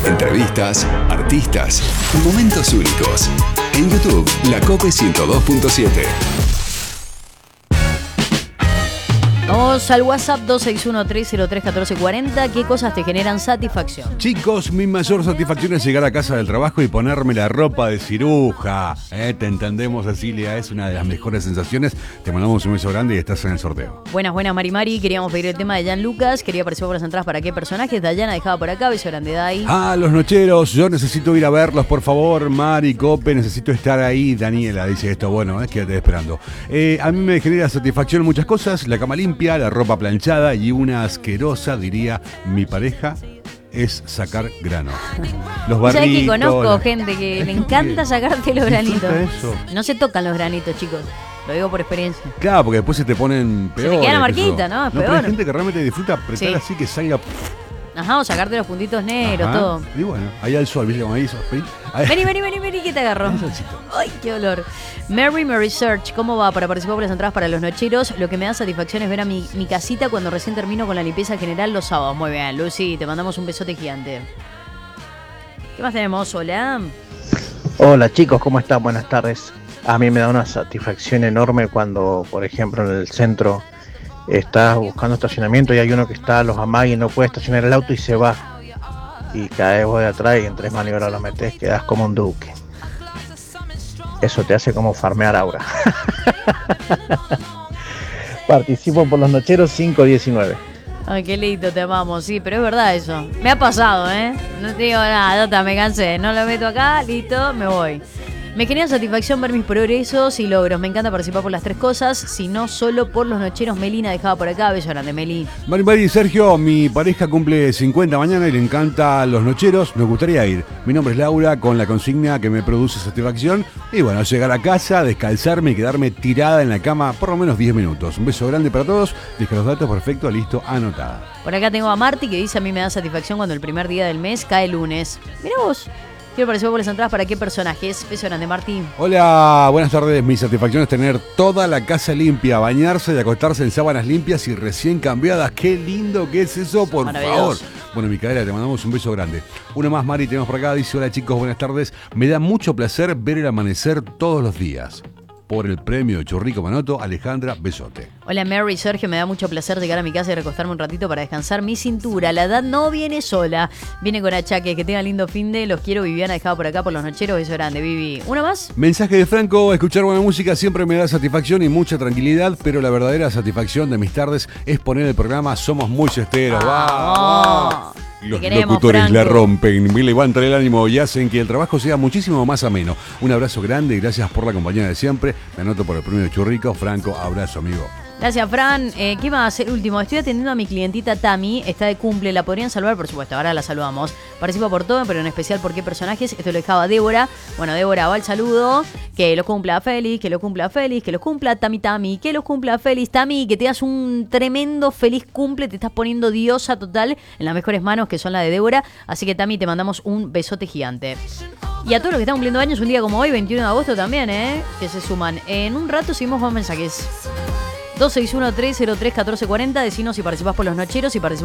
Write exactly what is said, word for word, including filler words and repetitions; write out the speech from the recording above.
Entrevistas, artistas, momentos únicos. En YouTube, La Cope ciento dos punto siete. Vamos al WhatsApp dos seis uno, tres cero tres, uno cuatro cuatro cero. ¿Qué cosas te generan satisfacción? Chicos, mi mayor satisfacción es llegar a casa del trabajo y ponerme la ropa de ciruja. Eh, te entendemos, Cecilia, es una de las mejores sensaciones. Te mandamos un beso grande y estás en el sorteo. Buenas, buenas, Mari Mari. Queríamos pedir el tema de Jan Lucas. Quería participar por las entradas para qué personajes. Dayana dejaba por acá. Beso grande, Day. Ah, los nocheros. Yo necesito ir a verlos, por favor. Mari, Cope, necesito estar ahí. Daniela dice esto. Bueno, es que quédate esperando. Eh, a mí me genera satisfacción muchas cosas. La cama limpia, la ropa planchada y una asquerosa, diría mi pareja, es sacar grano. Los barritos. ¿Sabes que conozco la... gente que le encanta sacarte los granitos? Eso. No se tocan los granitos, chicos. Lo digo por experiencia. Claro, porque después se te ponen peor. Se te queda la marquita, ¿no? Es no, peor. pero hay gente que realmente disfruta apretar sí. así que salga. Ajá, o sacarte los puntitos negros, Ajá. todo. Y bueno, ahí al sol, ¿viste? Como ahí, ahí. Vení, vení, vení, vení, que te agarró. Ay, qué olor. Mary Mary Search, ¿cómo va para participar por las entradas para los nocheros? Lo que me da satisfacción es ver a mi, mi casita cuando recién termino con la limpieza general los sábados. Muy bien, Lucy, te mandamos un besote gigante. ¿Qué más tenemos? Hola. Hola chicos, ¿cómo están? Buenas tardes. A mí me da una satisfacción enorme cuando, por ejemplo, en el centro estás buscando estacionamiento y hay uno que está, los amaga y no puede estacionar el auto y se va. Y caes vos de atrás y en tres maniobras lo metés, quedás como un duque. Eso te hace como farmear aura. Participo por los nocheros cinco diecinueve. Ay, qué lindo, te amamos, sí, pero es verdad eso. Me ha pasado, ¿eh? No te digo nada, Dota, me cansé. No lo meto acá, listo, me voy. Me genera satisfacción ver mis progresos y logros. Me encanta participar por las tres cosas, si no solo por los nocheros. Melina dejaba por acá. Beso grande, Meli. Mari, Mari, Sergio, mi pareja cumple cincuenta mañana y le encantan los nocheros. Nos gustaría ir. Mi nombre es Laura, con la consigna que me produce satisfacción. Y bueno, llegar a casa, descalzarme y quedarme tirada en la cama por lo menos diez minutos. Un beso grande para todos. Deja los datos, perfecto, listo, anotada. Por acá tengo a Marti que dice: a mí me da satisfacción cuando el primer día del mes cae lunes. Mirá vos. Quiero participar por las entradas para qué personajes. Beso grande, Martín. Hola, buenas tardes. Mi satisfacción es tener toda la casa limpia, bañarse y acostarse en sábanas limpias y recién cambiadas. Qué lindo que es eso, por favor. Bueno, Micaela, te mandamos un beso grande. Uno más, Mari, tenemos por acá. Dice: hola chicos, buenas tardes. Me da mucho placer ver el amanecer todos los días. Por el premio Churrico Manoto, Alejandra, besote. Hola Mary, Sergio, me da mucho placer llegar a mi casa y recostarme un ratito para descansar mi cintura. La edad no viene sola, viene con achaques. Que tengan lindo fin de, los quiero. Viviana dejado por acá por los nocheros, beso grande, Vivi. ¿Uno más? Mensaje de Franco: escuchar buena música siempre me da satisfacción y mucha tranquilidad, pero la verdadera satisfacción de mis tardes es poner el programa Somos Muy Sesteros. ¡Vamos! Los queremos, locutores Franco. la rompen, me levantan el ánimo y hacen que el trabajo sea muchísimo más ameno. Un abrazo grande y gracias por la compañía de siempre. Me anoto por el premio Churrico. Franco, abrazo, amigo. Gracias, Fran. Eh, ¿Qué más? El último. Estoy atendiendo a mi clientita Tami. Está de cumple. ¿La podrían saludar? Por supuesto. Ahora la saludamos. Participa por todo, pero en especial por qué personajes. Esto lo dejaba Débora. Bueno, Débora va al saludo. Que lo cumpla feliz, que lo cumpla feliz, que lo cumpla Tami Tami, que lo cumpla feliz Tami. Que te das un tremendo feliz cumple. Te estás poniendo diosa total en las mejores manos, que son las de Débora. Así que, Tami, te mandamos un besote gigante. Y a todos los que están cumpliendo años un día como hoy, veintiuno de agosto también, ¿eh? Que se suman. En un rato seguimos con mensajes. dos seis uno, tres cero tres, uno cuatro cuatro cero. Decinos si participás por los nocheros y participás